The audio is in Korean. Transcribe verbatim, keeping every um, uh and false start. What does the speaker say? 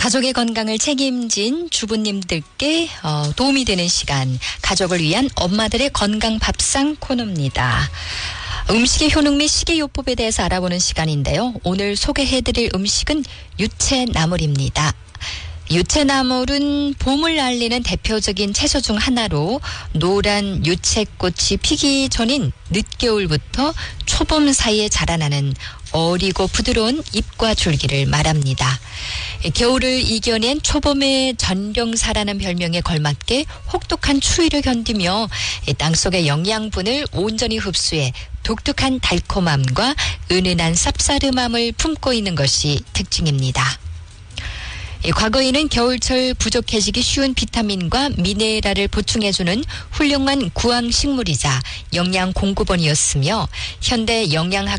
가족의 건강을 책임진 주부님들께 어, 도움이 되는 시간, 가족을 위한 엄마들의 건강 밥상 코너입니다. 음식의 효능 및 식이요법에 대해서 알아보는 시간인데요. 오늘 소개해드릴 음식은 유채나물입니다. 유채나물은 봄을 알리는 대표적인 채소 중 하나로 노란 유채꽃이 피기 전인 늦겨울부터 초봄 사이에 자라나는 어리고 부드러운 잎과 줄기를 말합니다. 겨울을 이겨낸 초봄의 전령사라는 별명에 걸맞게 혹독한 추위를 견디며 땅속의 영양분을 온전히 흡수해 독특한 달콤함과 은은한 쌉싸름함을 품고 있는 것이 특징입니다. 과거에는 겨울철 부족해지기 쉬운 비타민과 미네랄을 보충해주는 훌륭한 구황식물이자 영양 공급원이었으며 현대 영양학